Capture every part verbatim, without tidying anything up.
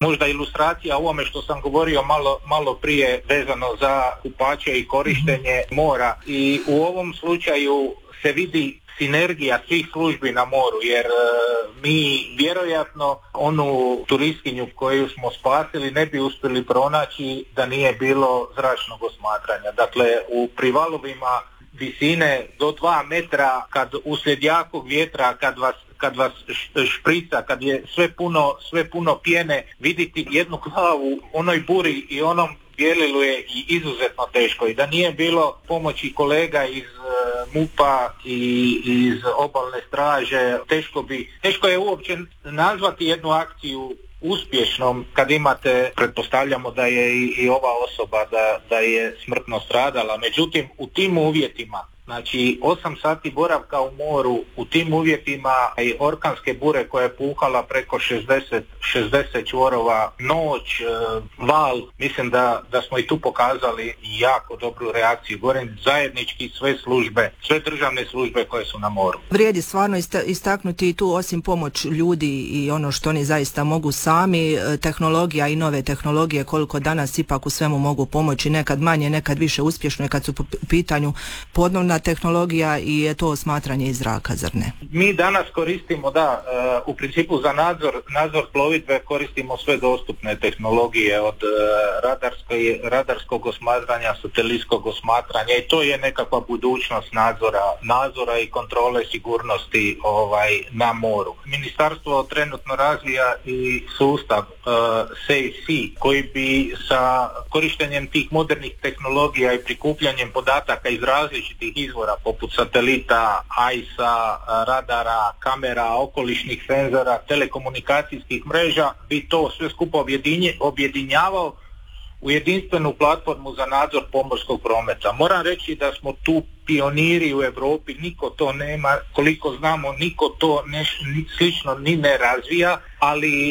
možda ilustracija ovome što sam govorio malo, malo prije vezano za kupače i korištenje mora. I u ovom slučaju se vidi sinergija svih službi na moru, jer e, mi vjerojatno onu turistkinju koju smo spasili ne bi uspjeli pronaći da nije bilo zračnog osmatranja. Dakle, u privalovima visine do dva metra, kad uslijed jakog vjetra, kad vas kad vas šprica, kad je sve puno, sve puno pjene, vidjeti jednu glavu onoj buri i onom bijelilu je i izuzetno teško. I da nije bilo pomoći kolega iz uh, MUP-a i iz obalne straže, teško bi, teško je uopće nazvati jednu akciju uspješnom kad imate, pretpostavljamo da je i, i ova osoba da, da je smrtno stradala. Međutim, u tim uvjetima, znači osam sati boravka u moru, u tim uvjetima i orkanske bure koja je puhala preko šezdeset, šezdeset čvorova, noć, val, mislim da, da smo i tu pokazali jako dobru reakciju. Govorim zajednički sve službe, sve državne službe koje su na moru. Vrijedi stvarno istaknuti tu osim pomoć ljudi i ono što oni zaista mogu sami, tehnologija i nove tehnologije koliko danas ipak u svemu mogu pomoći, nekad manje, nekad više uspješno kad su po pitanju podnovna tehnologija i je to osmatranje iz zraka, zar ne? Mi danas koristimo, da, u principu za nadzor, nadzor plovidbe koristimo sve dostupne tehnologije od radarskog osmatranja, satelitskog osmatranja i to je nekakva budućnost nadzora, nadzora i kontrole sigurnosti ovaj, na moru. Ministarstvo trenutno razvija i sustav uh, SafeSea koji bi sa korištenjem tih modernih tehnologija i prikupljanjem podataka iz različitih izvora poput satelita, ajsa, radara, kamera, okolišnih senzora, telekomunikacijskih mreža bi to sve skupo objedinjavao u jedinstvenu platformu za nadzor pomorskog prometa. Moram reći da smo tu pioniri u Europi, niko to nema, koliko znamo, niko to neš, ni, slično ni ne razvija, ali e,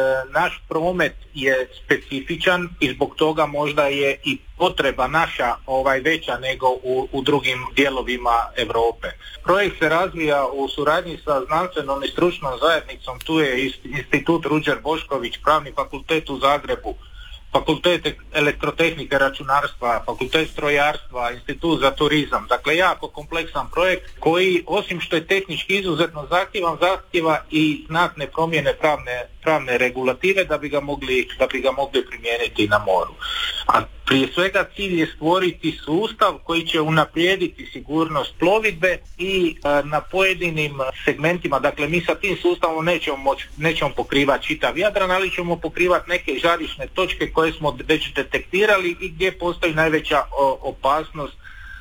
naš promet je specifičan i zbog toga možda je i potreba naša ovaj veća nego u, u drugim dijelovima Europe. Projekt se razvija u suradnji sa znanstvenom i stručnom zajednicom, tu je Institut Ruđer Bošković, Pravni fakultet u Zagrebu, Fakultet elektrotehnike, računarstva, Fakultet strojarstva, Institut za turizam. Dakle, jako kompleksan projekt koji, osim što je tehnički izuzetno zahtjevan, zahtjeva i znatne promjene pravne, pravne regulative da bi ga mogli, da bi ga mogli primijeniti na moru. A prije svega cilj je stvoriti sustav koji će unaprijediti sigurnost plovidbe i a, na pojedinim segmentima, dakle mi sa tim sustavom nećemo, moći, nećemo pokrivati čitav Jadran, ali ćemo pokrivati neke žarišne točke koje smo već detektirali i gdje postoji najveća o, opasnost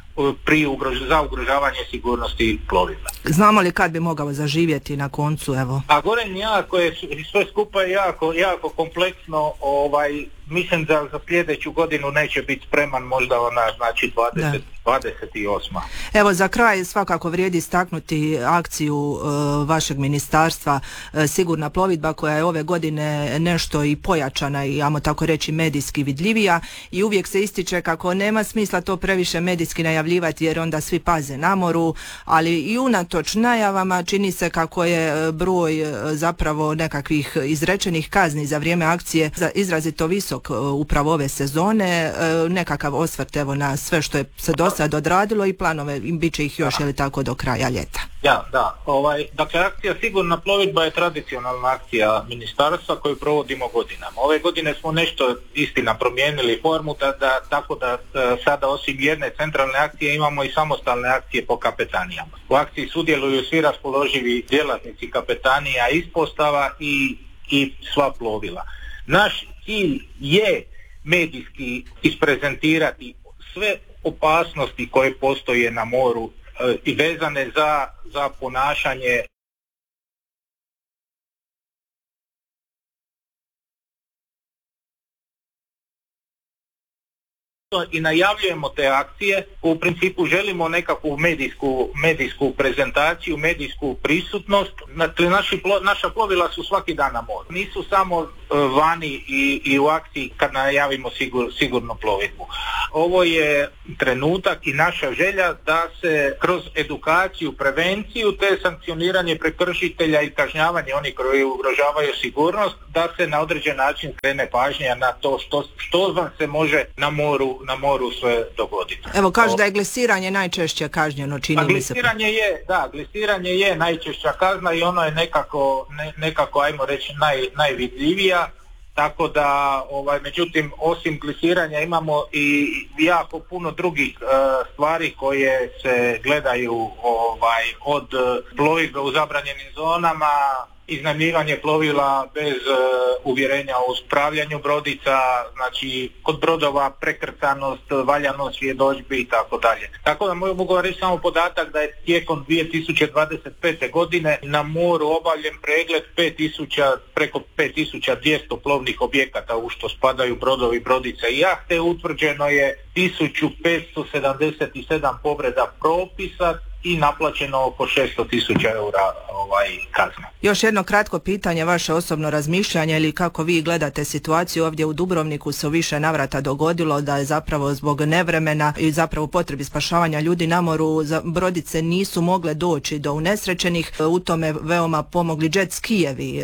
pri ugrož, za ugrožavanje sigurnosti plovidbe. Znamo li kad bi mogao zaživjeti na koncu, evo? A goren jako je, sve skupa je jako, jako kompleksno, ovaj, mislim da za sljedeću godinu neće biti spreman, možda ona znači dvadeset, dvadeset osma. Evo za kraj svakako vrijedi istaknuti akciju uh, vašeg ministarstva uh, Sigurna plovidba koja je ove godine nešto i pojačana i ajmo tako reći medijski vidljivija i uvijek se ističe kako nema smisla to previše medijski najavljivati jer onda svi paze na moru, ali i unatoč najavama čini se kako je broj uh, zapravo nekakvih izrečenih kazni za vrijeme akcije izrazito visok upravo ove sezone. Nekakav osvrt evo na sve što je se do sad odradilo i planove, bit će ih još ili tako do kraja ljeta. Ja, da. Ovaj, dakle, akcija Sigurna plovidba je tradicionalna akcija ministarstva koju provodimo godinama. Ove godine smo nešto istina promijenili formu da, da, tako da sada osim jedne centralne akcije imamo i samostalne akcije po kapetanijama. U akciji sudjeluju svi raspoloživi djelatnici kapetanija, ispostava i, i sva plovila. Naš cilj je medijski isprezentirati sve opasnosti koje postoje na moru e, i vezane za, za ponašanje i najavljujemo te akcije. U principu želimo nekakvu medijsku, medijsku prezentaciju, medijsku prisutnost. Dakle, naši plo, naša plovila su svaki dan na moru. Nisu samo vani i, i u akciji kad najavimo sigur, sigurnu plovidbu. Ovo je trenutak i naša želja da se kroz edukaciju, prevenciju te sankcioniranje prekršitelja i kažnjavanje onih koji ugrožavaju sigurnost, da se na određen način skrene pažnja na to što, što vam se može na moru, na moru sve dogoditi. Evo kaže da je glesiranje najčešće kažnjeno, čini mi se. Glesiranje je, da, glesiranje je najčešća kazna i ono je nekako, ne, nekako ajmo reći naj, najvidljivija. Tako da, ovaj, međutim, osim glisiranja imamo i jako puno drugih uh, stvari koje se gledaju ovaj, od plovidbe u zabranjenim zonama, iznajmljivanje plovila bez uh, uvjerenja o upravljanju brodica, znači kod brodova prekrcanost, valjanost svjedodžbi i tako dalje. Tako da mogu reći samo podatak da je tijekom dvije tisuće dvadeset pete. godine na moru obavljen pregled pet tisuća, preko pet tisuća dvjesto plovnih objekata u što spadaju brodovi, brodice i jahte. Utvrđeno je tisuću petsto sedamdeset sedam povreda propisa i naplaćeno oko šesto tisuća eura ovaj, kazne. Još jedno kratko pitanje, vaše osobno razmišljanje ili kako vi gledate situaciju ovdje u Dubrovniku. Se u više navrata dogodilo da je zapravo zbog nevremena i zapravo potrebi spašavanja ljudi na moru brodice nisu mogle doći do unesrećenih. U tome veoma pomogli jet skijevi.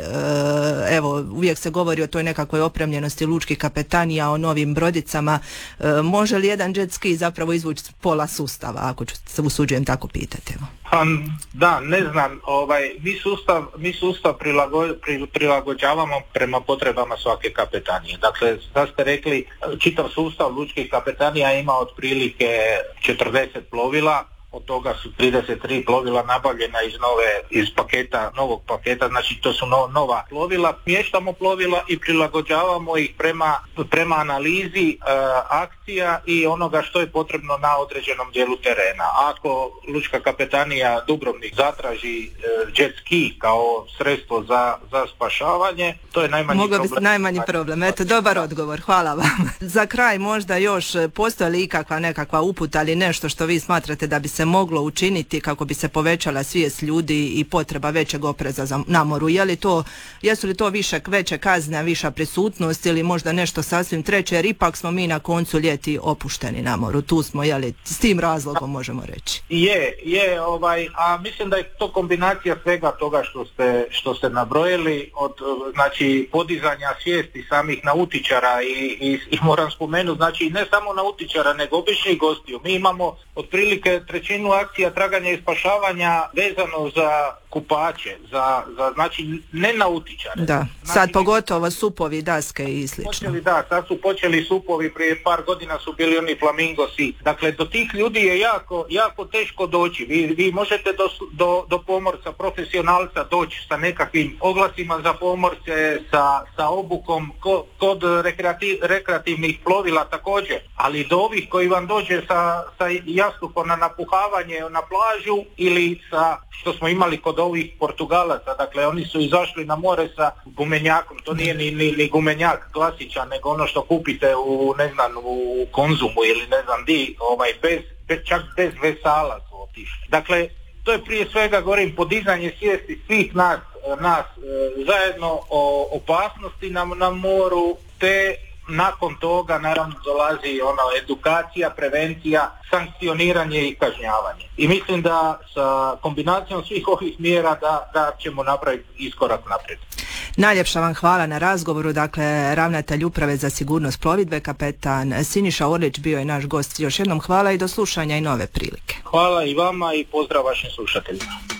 Evo, uvijek se govori o toj nekakvoj opremljenosti lučkih kapetanija, o novim brodicama. Može li jedan jet ski zapravo izvući pola sustava, ako ću se usuđujem tako pitati? Pa, da, ne znam, ovaj, mi sustav, mi sustav prilago, pri, prilagođavamo prema potrebama svake kapetanije. Dakle, da ste rekli, čitav sustav lučkih kapetanija ima otprilike četrdeset plovila, od toga su trideset tri plovila nabavljena iz nove, iz paketa, novog paketa, znači to su no, nova plovila. Mještamo plovila i prilagođavamo ih prema, prema analizi e, akcija i onoga što je potrebno na određenom dijelu terena. Ako lučka kapetanija Dubrovnik zatraži e, jet ski kao sredstvo za, za spašavanje, to je najmanji Moglo problem. Moglo bi najmanji problem. Eto, dobar odgovor. Hvala vam. Za kraj možda još, postoji li ikakva nekakva uputa ali nešto što vi smatrate da bi se moglo učiniti kako bi se povećala svijest ljudi i potreba većeg opreza za, na moru? Je li to, jesu li to više, veće kazne, viša prisutnost ili možda nešto sasvim treće, jer ipak smo mi na koncu ljeti opušteni na moru. Tu smo, je li, s tim razlogom možemo reći? Je, je, ovaj, a mislim da je to kombinacija svega toga što ste, što ste nabrojili, od znači podizanja svijesti samih nautičara i, i, i moram spomenuti, znači ne samo nautičara nego običnih gostiju. Mi imamo otprilike trećinu akcija traganja i spašavanja vezano za kupače, za, za znači ne nautičare. Da, znači, sad pogotovo supovi, daske i slično. Počeli, da, sad su počeli supovi, prije par godina su bili oni flamingosi. Dakle, do tih ljudi je jako, jako teško doći. Vi, vi možete do, do, do pomorca, profesionalca doći sa nekakvim oglasima za pomorce, sa, sa obukom, ko, kod rekreativ, rekreativnih plovila također, ali do ovih koji vam dođe sa, sa jastupom na napuhavanje na plažu ili sa, što smo imali kod ovih Portugalaca, dakle oni su izašli na more sa gumenjakom, to nije ni, ni, ni gumenjak klasičan, nego ono što kupite u, ne znam, u Konzumu ili ne znam di, ovaj, bez, bez, čak bez vesala su otišli. Dakle, to je prije svega, govorim, podizanje svijesti svih nas, nas e, zajedno o opasnosti na, na moru, te nakon toga naravno dolazi ona edukacija, prevencija, sankcioniranje i kažnjavanje. I mislim da sa kombinacijom svih ovih mjera da, da ćemo napraviti iskorak naprijed. Najljepša vam hvala na razgovoru. Dakle, ravnatelj Uprave za sigurnost plovidbe, kapetan Siniša Orlić bio je naš gost. Još jednom hvala i do slušanja i nove prilike. Hvala i vama i pozdrav vašim slušateljima.